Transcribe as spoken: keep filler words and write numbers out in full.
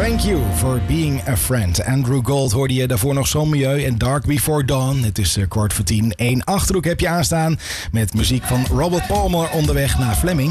Thank you for being a friend. Andrew Gold hoorde je, daarvoor nog Son Milieu en Dark Before Dawn. Het is kwart voor tien. Eén Achterhoek heb je aanstaan met muziek van Robert Palmer onderweg naar Fleming.